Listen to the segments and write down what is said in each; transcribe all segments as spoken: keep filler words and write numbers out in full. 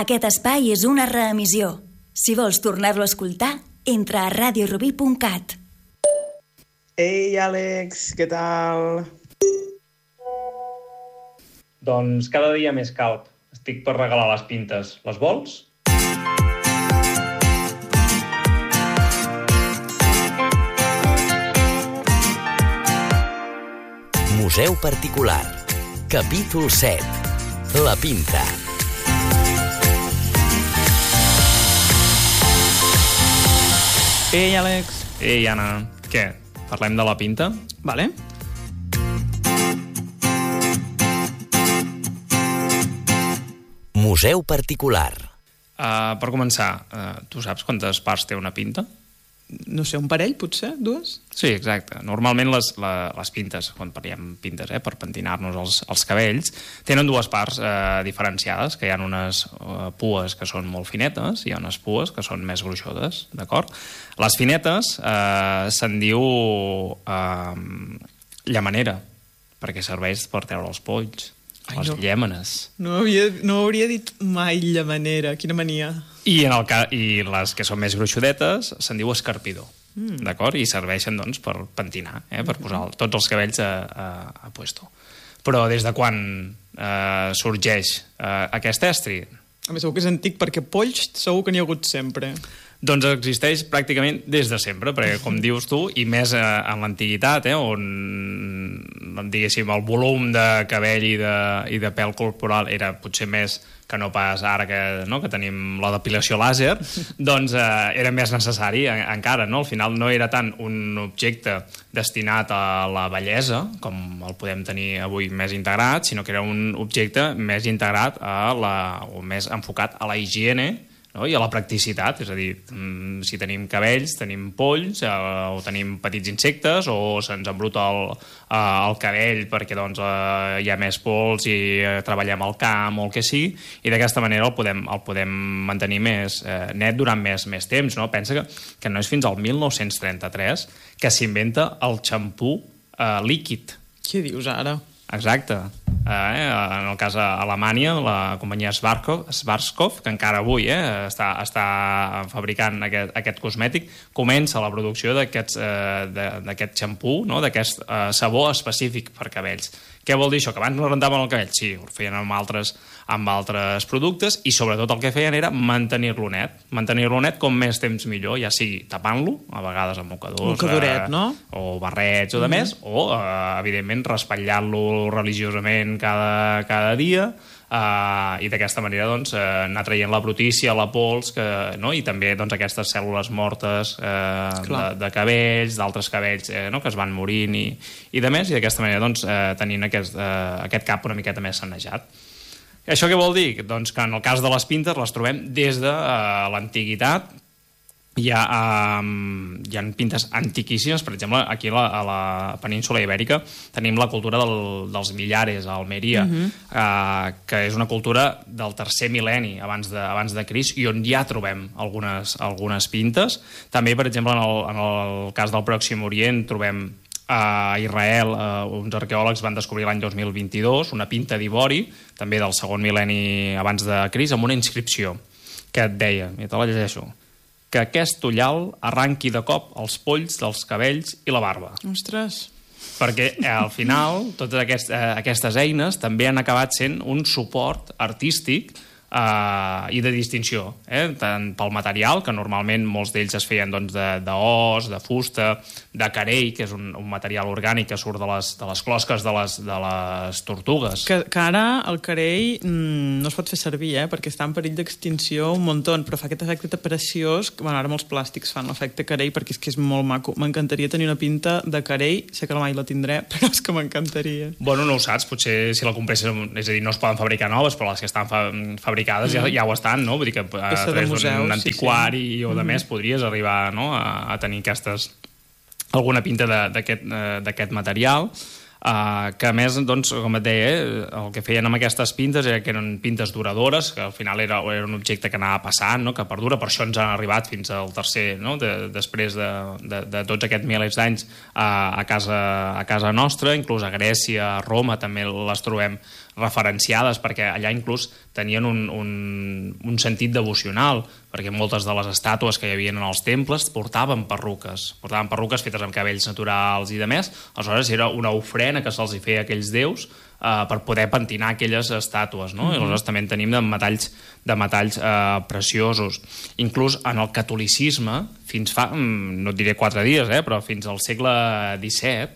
Aquest espai és una reemissió. Si vols tornar-lo a escoltar, entra a radio rubí punt cat. Ei, Àlex, què tal? Doncs cada dia més calp. Estic per regalar les pintes. Les vols? Museu particular. Capítol set. La pinta. Ei, Àlex. Ei, Anna. Què? Parlem de la pinta? Vale. Museu particular. Uh, per començar, uh, tu saps quantes parts té una pinta? No sé, un parell, potser? Dues? Sí, exacte. Normalment les, la, les pintes, quan parlem pintes, eh, per pentinar-nos els, els cabells, tenen dues parts eh, diferenciades, que hi ha unes eh, pues que són molt finetes i hi ha unes pues que són més gruixudes, d'acord? Les finetes eh, se'n diu eh, llamanera, perquè serveix per treure els polls. Ai, les no. llàmenes. No, havia, no hauria dit mai llamanera. Quina mania. I, en el ca... I les que són més gruixudetes se'n diu escarpidor, mm. d'acord? I serveixen, doncs, per pentinar, eh? Per posar tots els cabells a, a, a puesto. Però des de quan eh, sorgeix eh, aquest estri? A més, segur que és antic, perquè polls segur que n'hi ha hagut sempre. Doncs existeix pràcticament des de sempre, perquè, com dius tu, i més eh, en l'antiguitat, eh, on, diguéssim, el volum de cabell i de, i de pèl corporal era potser més que no pas ara que, no, que tenim la depilació làser, doncs eh, era més necessari en, encara, no? Al final no era tant un objecte destinat a la bellesa, com el podem tenir avui més integrat, sinó que era un objecte més integrat a la, o més enfocat a la higiene, no? I a la practicitat, és a dir, si tenim cabells, tenim polls, eh, o tenim petits insectes, o se'ns embruta el, eh, el cabell perquè doncs, eh, hi ha més pols i eh, treballem al camp o el que sigui, i d'aquesta manera el podem, el podem mantenir més eh, net durant més, més temps. No? Pensa que, que no és fins al mil nou-cents trenta-tres que s'inventa el xampú eh, líquid. Què dius ara? Exacte. Eh, en el cas a Alemanya, la companyia Schwarzkopf, Schwarzkopf que encara avui eh, està, està fabricant aquest, aquest cosmètic, comença la producció d'aquest eh, xampú, no? D'aquest eh, sabó específic per cabells. Què vol dir això? Que abans no rentaven el cabell? Sí, ho feien amb altres, amb altres productes, i sobretot el que feien era mantenir-lo net. Mantenir-lo net com més temps millor, ja sigui tapant-lo, a vegades amb mocadors, mocadoret, eh, no? o barrets o de més, mm-hmm. o, eh, evidentment, raspallant-lo religiosament cada, cada dia, Uh, i d'aquesta manera doncs, uh, anar traient la brutícia, la pols, que, no? I també doncs, aquestes cèl·lules mortes uh, de, de cabells, d'altres cabells eh, no? que es van morint i, i de més, i d'aquesta manera doncs, uh, tenint aquest, uh, aquest cap una miqueta més sanejat. Això què vol dir? Doncs que en el cas de les pintes les trobem des de uh, l'antiguitat. Hi ha, um, hi ha pintes antiquíssimes, per exemple, aquí a la, a la península Ibèrica tenim la cultura del, dels Millares, a Almeria, uh-huh. uh, que és una cultura del tercer mil·lenni abans de, abans de Crist, i on ja trobem algunes, algunes pintes. També, per exemple, en el, en el cas del Pròxim Orient trobem a Israel, uh, uns arqueòlegs van descobrir l'any dos mil vint-i-dos una pinta d'ivori, també del segon mil·lenni abans de Crist, amb una inscripció que et deia, i te la llegeixo, que aquest ullal arranqui de cop els polls dels cabells i la barba. Ostres! Perquè eh, al final totes aquest, eh, aquestes eines també han acabat sent un suport artístic eh, i de distinció, eh? Tant pel material, que normalment molts d'ells es feien doncs, de, d'os, de fusta, de carei, que és un, un material orgànic que surt de les, de les closques de les, de les tortugues. Que, que ara el carei mm, no es pot fer servir, eh? Perquè està en perill d'extinció un muntó, però fa aquest efecte preciós, que bueno, ara molts plàstics fan l'efecte carei perquè és que és molt maco. M'encantaria tenir una pinta de carei, sé que mai la tindré, però és que m'encantaria. Bueno, no ho saps, potser si la compresses, és a dir, no es poden fabricar noves, però les que estan fa fabricades mm. ja, ja ho estan, no? Vull dir que a través d'un antiquari sí, sí. o de mm. més podries arribar, no? a, a tenir aquestes alguna pinta d'aquest material, uh, que a més, doncs, com et deia, eh, el que feien amb aquestes pintes era que eren pintes duradores, que al final era, era un objecte que anava passant, no? Que perdura, per això ens han arribat fins al tercer, no? de, després de, de, de tots aquests milers d'anys a, a, casa, a casa nostra, inclús a Grècia, a Roma també les trobem referenciades, perquè allà inclús tenien un, un, un sentit devocional, perquè moltes de les estàtues que hi havia en els temples portaven perruques, portaven perruques fetes amb cabells naturals i de més, aleshores era una ofrena que se'ls hi feia a aquells déus eh, per poder pentinar aquelles estàtues, no? Mm-hmm. I aleshores també en tenim de metalls, de metalls eh, preciosos. Inclús en el catolicisme, fins fa, no et diré quatre dies, eh, però fins al segle disset,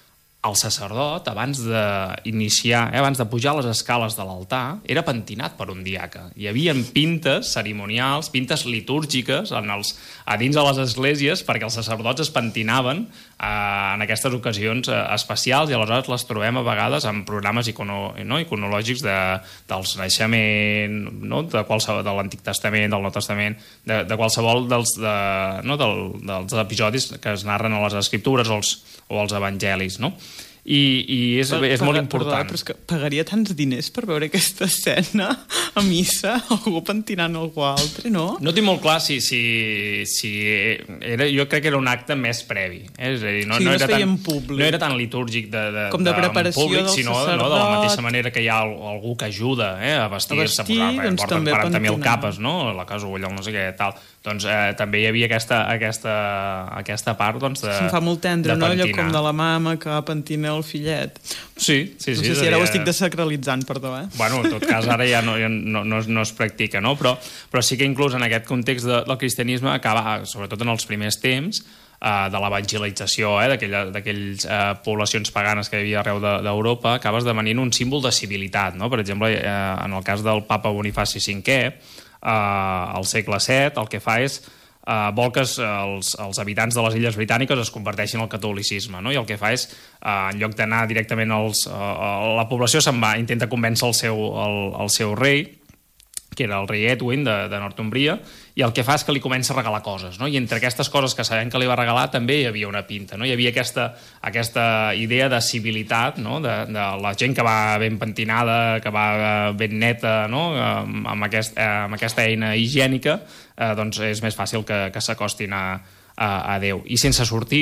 el sacerdot, abans d'iniciar, eh, abans de pujar les escales de l'altar, era pentinat per un diaca. Hi havia pintes cerimonials, pintes litúrgiques en els, a dins de les esglésies perquè els sacerdots es pentinaven eh, en aquestes ocasions eh, especials, i aleshores les trobem a vegades en programes icono, no, iconològics de, dels naixement, no, de, qualsevol, de l'Antic Testament, del Nou Testament, de, de qualsevol dels, de, no, del, dels episodis que es narren a les escriptures o els, o els evangelis, no? I, i és, per, és per, molt important. Perdó, però és que pagaria tants diners per veure aquesta escena a missa, algú pentinant algú altre, no? No tinc molt clar si, si, si era, jo crec que era un acte més previ. Eh? És a dir, no, sí, no, no era tan, públic. no era tan litúrgic de, de, com de preparació públic, del sinó sacerdot. No, de la mateixa manera que hi ha algú que ajuda eh, a vestir-se, vestir, posar, doncs, porten també quaranta mil pentinar. capes, no? La casulla, no sé què, tal. Doncs eh, també hi havia aquesta, aquesta, aquesta part doncs, de, sí, em fa molt tendre, de no? Allò pentinar. com de la mama que pentina el fillet. Sí, sí, sí. No sé si ara ho estic desacralitzant, perdó, eh? Bueno, en tot cas, ara ja no, ja no, no, no es practica, no? Però, però sí que inclús en aquest context de, del cristianisme acaba, sobretot en els primers temps, eh, de l'evangelització, eh, d'aquelles eh, poblacions paganes que hi havia arreu d'Europa, de, acabes devenint un símbol de civilitat, no? Per exemple, eh, en el cas del papa Bonifaci cinquè, eh, al segle set, el que fa és Uh, vol que els, els habitants de les Illes Britàniques es converteixin al catolicisme, no? I el que fa és, uh, en lloc d'anar directament als, uh, la població se'n va, intenta convèncer el seu, el, el seu rei, que era el rei Edwin de, de Northumbria, i el que fa és que li comença a regalar coses, no? I entre aquestes coses que sabem que li va regalar també hi havia una pinta, no? Hi havia aquesta, aquesta idea de civilitat, no? De, de la gent que va ben pentinada, que va ben neta, no? Amb, aquest, amb aquesta eina higiènica, eh, doncs és més fàcil que, que s'acostin a, a, a Déu. I sense sortir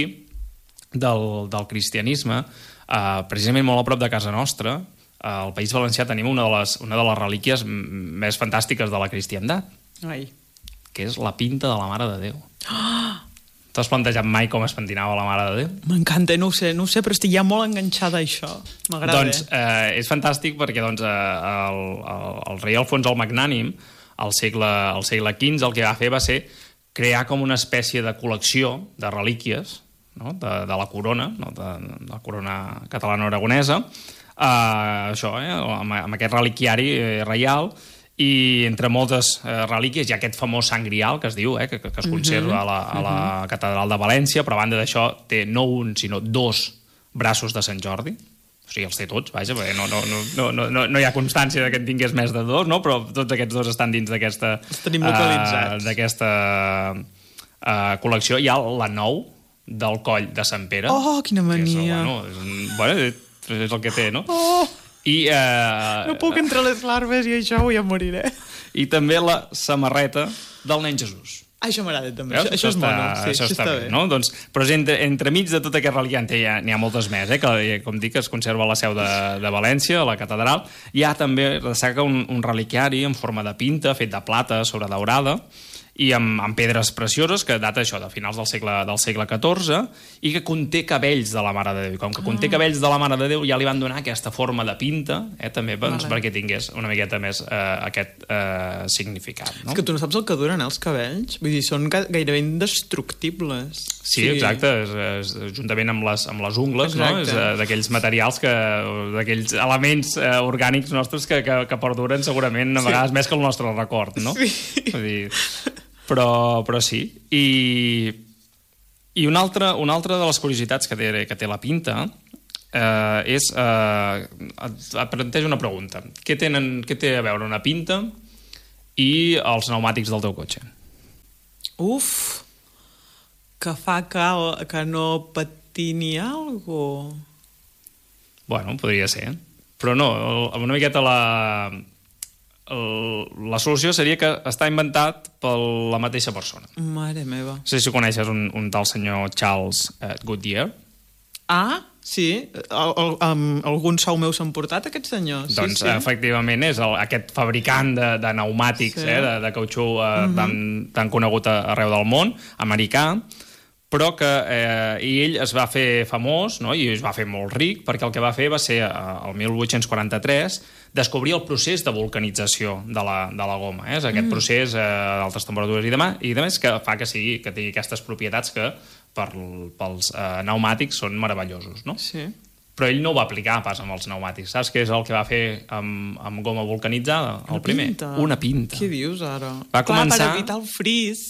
del, del cristianisme, eh, precisament molt a prop de casa nostra, al País Valencià tenim una de les, una de les relíquies més fantàstiques de la cristiandat, Ai. que és la pinta de la Mare de Déu. Oh! T'has plantejat mai com es pentinava la Mare de Déu? M'encanta, no ho sé, no ho sé, però estic ja molt enganxada a això. M'agrada. Doncs eh, és fantàstic perquè doncs, eh, el, el, el rei Alfons el Magnànim, al segle, al segle quinze, el que va fer va ser crear com una espècie de col·lecció de relíquies, no? de, de la corona, no? de, de la corona catalana-aragonesa, Uh, això, eh, amb, amb aquest reliquiari eh, reial, i entre moltes eh, relíquies hi ha aquest famós Sant Grial que es diu, eh, que, que es conserva uh -huh. a, la, a la uh -huh. catedral de València, però a banda d'això té no un sinó dos braços de Sant Jordi, o sigui, els té tots, vaja, perquè no, no, no, no, no, no hi ha constància de que en tingués més de dos, no? Però tots aquests dos estan dins d'aquesta uh, d'aquesta uh, col·lecció. Hi ha la nou del coll de Sant Pere. Oh, quina mania! Que és, bueno, és, un, bueno, és el que té, no? Oh, I, eh, no puc entre les larves i això ja moriré. I també la samarreta del nen Jesús. Ah, això m'agrada també, això, això és està, mono, sí, això, això està, està bé. No? Doncs, però entre, entremig de tot aquest reliquiant n'hi ha, ha moltes més, eh? Que com dic es conserva a la seu de, de València, a la catedral. Hi ha també, destaca un, un reliquiari en forma de pinta, fet de plata sobre daurada, i amb, amb pedres precioses, que data això de finals del segle, del segle catorze, i que conté cabells de la Mare de Déu. I com que conté cabells de la Mare de Déu, ja li van donar aquesta forma de pinta, eh, també doncs, vale. perquè tingués una miqueta més eh, aquest eh, significat. No? És que tu no saps el que duren, eh, els cabells? Vull dir, són gairebé indestructibles. Sí, sí. exacte, és, és, juntament amb les, amb les ungles, exacte. No? És uh, d'aquells materials, que d'aquells elements uh, orgànics nostres que, que, que perduren segurament a vegades sí. més que el nostre record, no? Sí. Vull dir, però, però sí. I, i una, altra, una altra de les curiositats que té, que té la pinta eh, és... Eh, et, et plantejo una pregunta. Què, tenen, què té a veure una pinta i els pneumàtics del teu cotxe? Uf! Que fa que, que no patini algo? Bueno, podria ser. Però no, una miqueta la... la solució seria que està inventat per la mateixa persona. Mare meva. No sé si coneixes un, un tal senyor Charles eh, Goodyear. Ah, Sí, el, el, el, algun sou meu s'han portat, aquests senyors. Doncs, sí, sí. efectivament, és el, aquest fabricant de, de pneumàtics, sí. eh, de, de cautxú eh, uh-huh. tan, tan conegut arreu del món, americà, però que eh, i ell es va fer famós, no? I es va fer molt ric, perquè el que va fer va ser, eh, el mil vuit-cents quaranta-tres, descobrir el procés de vulcanització de la, de la goma. Eh? És aquest mm. procés eh, d'altes temperatures i demà, i a més que fa que, sigui, que tingui aquestes propietats que per, pels eh, pneumàtics són meravellosos, no? Sí. Però ell no ho va aplicar pas amb els pneumàtics. Saps què és el que va fer amb, amb goma vulcanitzada? El Una primer? pinta. Una pinta. Què dius, ara? Va Clar, començar... per evitar el fris.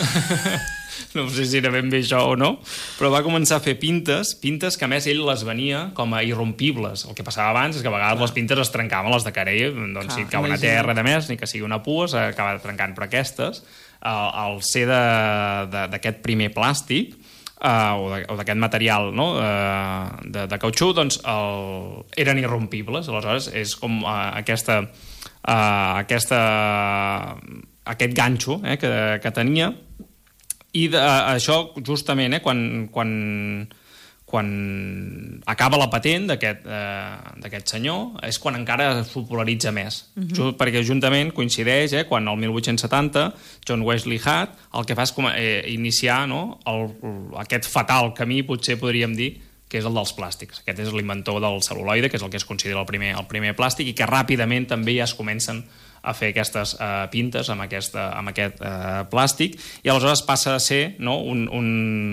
No sé si era ben bé això o no, però va començar a fer pintes, pintes que a més ell les venia com a irrompibles. El que passava abans és que a vegades Clar. les pintes es trencaven, les de carell, doncs Clar, si et cau una terra de més, ni que sigui una pua, s'acaba trencant, però aquestes, al ser d'aquest primer plàstic, Uh, o d'aquest material, no? uh, de, de cautxú, doncs el, eren irrompibles. Aleshores és com uh, aquesta, uh, aquesta aquest ganxo eh, que, que tenia, i de, uh, això justament eh, quan, quan, quan acaba la patent d'aquest uh, senyor és quan encara es popularitza més. Uh-huh. Just, perquè juntament coincideix eh, quan el mil vuit-cents setanta John Wesley Hutt el que fa és com, eh, iniciar no, el, aquest fatal camí, potser podríem dir, que és el dels plàstics. Aquest és l'inventor del cel·luloide, que és el que es considera el primer, el primer plàstic, i que ràpidament també ja es comencen a fer aquestes uh, pintes amb, aquesta, amb aquest uh, plàstic, i aleshores passa a ser no, un, un,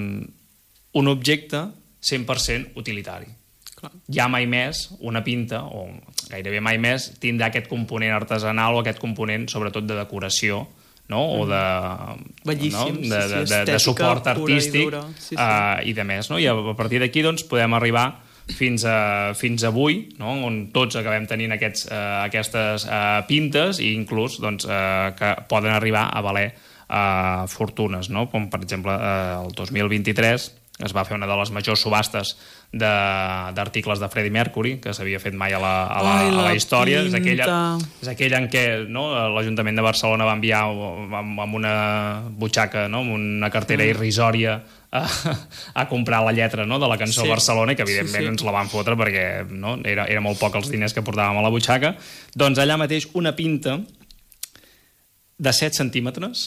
un objecte cent per cent utilitari. Clar. Ja mai més una pinta, o gairebé mai més, tindrà aquest component artesanal o aquest component, sobretot, de decoració, no? o de, Bellíssim, no? de, de, sí, sí, de, de suport artístic i, sí, sí. Uh, i de més. No? I a partir d'aquí doncs, podem arribar fins, a, fins avui, no? on tots acabem tenint aquests, uh, aquestes uh, pintes, i inclús doncs, uh, que poden arribar a valer uh, fortunes, no? Com per exemple uh, el dos mil vint-i-tres es va fer una de les majors subhastes d'articles de, de Freddie Mercury, que s'havia fet mai a la, a la, Ai, la, a la història. És aquella, és aquella en què no, l'Ajuntament de Barcelona va enviar amb, amb una butxaca, no, amb una cartera mm. irrisòria a, a comprar la lletra no, de la cançó sí. Barcelona, que evidentment sí, sí. ens la van fotre perquè no, era, era molt poc els diners que portàvem a la butxaca. Doncs allà mateix una pinta de set centímetres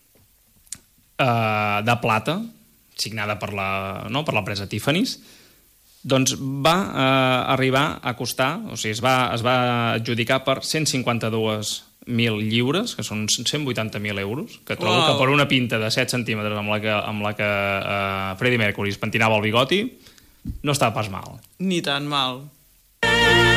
eh, de plata, signada per la, no, per l'empresa Tiffany's, doncs va eh, arribar a costar, o sigui, es va, es va adjudicar per cent cinquanta-dos mil lliures, que són cent vuitanta mil euros, que trobo wow. que per una pinta de set centímetres amb la que, amb la que eh, Freddie Mercury es pentinava el bigoti, no està pas mal. Ni tan mal.